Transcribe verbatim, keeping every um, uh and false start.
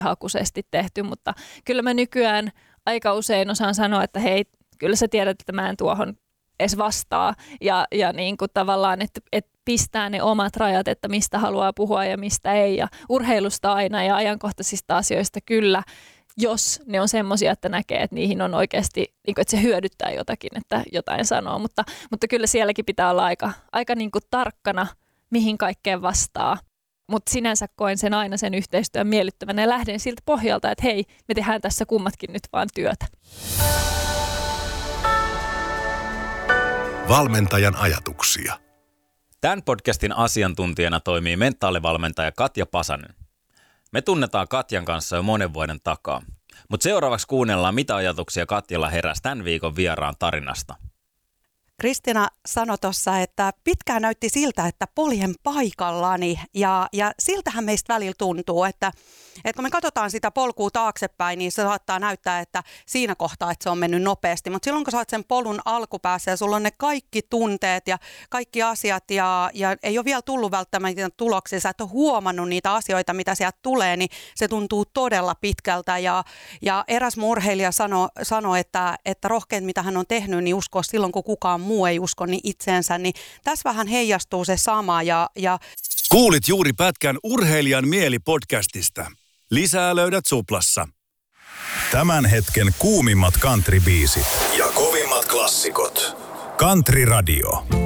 hakuisesti tehty, mutta kyllä mä nykyään aika usein osaan sanoa, että hei, kyllä sä tiedät, että mä en tuohon edes vastaa ja, ja niin kuin tavallaan, että, että pistää ne omat rajat, että mistä haluaa puhua ja mistä ei ja urheilusta aina ja ajankohtaisista asioista kyllä, jos ne on semmoisia, että näkee, että niihin on oikeasti, niin kuin, että se hyödyttää jotakin, että jotain sanoo, mutta, mutta kyllä sielläkin pitää olla aika, aika niin kuin tarkkana, mihin kaikkeen vastaa. Mutta sinänsä koen sen aina sen yhteistyön miellyttävänä ja lähden siltä pohjalta, että hei, me tehdään tässä kummatkin nyt vaan työtä. Valmentajan ajatuksia. Tämän podcastin asiantuntijana toimii mentaalivalmentaja Katja Pasanen. Me tunnetaan Katjan kanssa jo monen vuoden takaa, mutta seuraavaksi kuunnellaan, mitä ajatuksia Katjalla heräsi tämän viikon vieraan tarinasta. Kristiina sanoi tuossa, että pitkään näytti siltä, että poljen paikallani ja, ja siltähän meistä välillä tuntuu, että, että kun me katsotaan sitä polkua taaksepäin, niin se saattaa näyttää, että siinä kohtaa, että se on mennyt nopeasti, mutta silloin kun sä oot sen polun alkupäässä ja sulla on ne kaikki tunteet ja kaikki asiat ja, ja ei ole vielä tullut välttämättä tuloksia, sä et ole huomannut niitä asioita, mitä sieltä tulee, niin se tuntuu todella pitkältä ja, ja eräs murheilija sanoi, sano, että, että rohkein mitä hän on tehnyt, niin uskoa silloin, kun kukaan muu ei usko niin itseensä, niin tässä vähän heijastuu se sama. Ja, ja... Kuulit juuri pätkän Urheilijan mieli podcastista. Lisää löydät Suplassa. Tämän hetken kuumimmat country-biisit ja kovimmat klassikot. Country Radio.